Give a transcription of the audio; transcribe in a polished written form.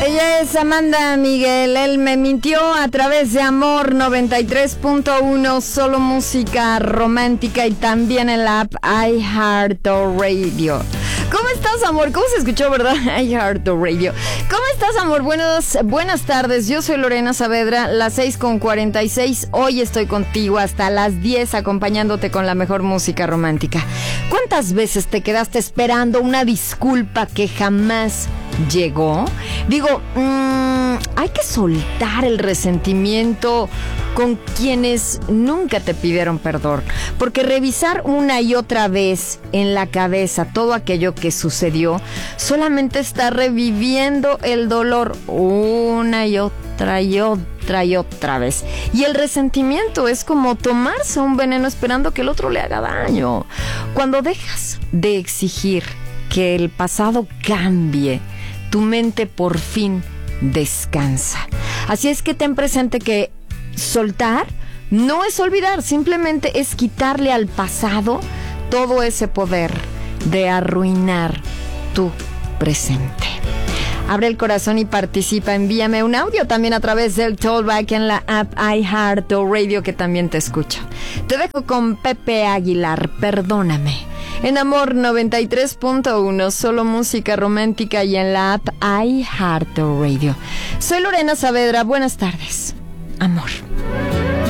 Ella es Amanda Miguel, él me mintió a través de Amor 93.1, solo música romántica y también en la app iHeartRadio. ¿Cómo estás, amor? ¿Cómo se escuchó, verdad? iHeartRadio. ¿Cómo estás, amor? Buenas tardes, yo soy Lorena Saavedra, las 6:46, hoy estoy contigo hasta las 10 acompañándote con la mejor música romántica. ¿Cuántas veces te quedaste esperando una disculpa que jamás llegó? Digo, hay que soltar el resentimiento con quienes nunca te pidieron perdón, porque revisar una y otra vez en la cabeza todo aquello que sucedió solamente está reviviendo el dolor una y otra y otra y otra vez. Y el resentimiento es como tomarse un veneno esperando que el otro le haga daño. Cuando dejas de exigir que el pasado cambie, tu mente por fin descansa. Así es que ten presente que soltar no es olvidar, simplemente es quitarle al pasado todo ese poder de arruinar tu presente. Abre el corazón y participa. Envíame un audio también a través del Tollback en la app iHeartRadio, que también te escucho. Te dejo con Pepe Aguilar, Perdóname. En Amor 93.1, solo música romántica y en la app iHeartRadio. Soy Lorena Saavedra, buenas tardes. Amor.